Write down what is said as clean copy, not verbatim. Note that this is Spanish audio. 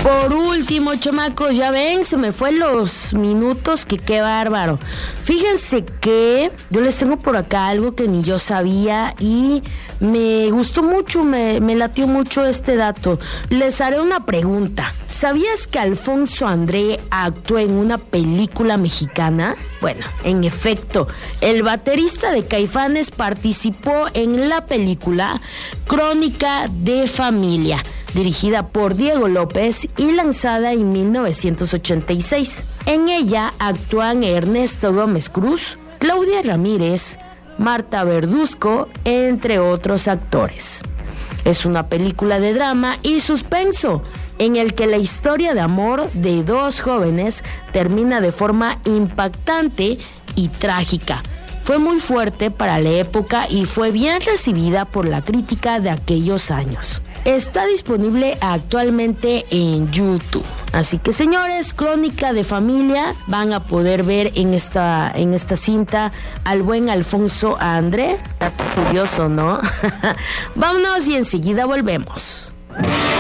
Por último, chamacos, ya ven, se me fue los minutos, que qué bárbaro. Fíjense que yo les tengo por acá algo que ni yo sabía y me gustó mucho, me latió mucho este dato. Les haré una pregunta. ¿Sabías que Alfonso André actuó en una película mexicana? Bueno, en efecto, el baterista de Caifanes participó en la película Crónica de Familia, dirigida por Diego López y lanzada en 1986. En ella actúan Ernesto Gómez Cruz, Claudia Ramírez, Marta Verduzco, entre otros actores. Es una película de drama y suspenso, en el que la historia de amor de dos jóvenes termina de forma impactante y trágica. Fue muy fuerte para la época y fue bien recibida por la crítica de aquellos años. Está disponible actualmente en YouTube. Así que, señores, Crónica de Familia, van a poder ver en esta cinta al buen Alfonso André. Está curioso, ¿no? Vámonos y enseguida volvemos.